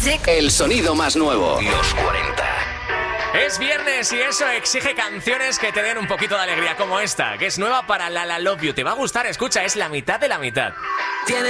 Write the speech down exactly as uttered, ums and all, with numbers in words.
Music. El sonido más nuevo. Los cuarenta. Es viernes y eso exige canciones que te den un poquito de alegría, como esta, que es nueva para La La Love You. Te va a gustar, escucha, es la mitad de la mitad. Tiene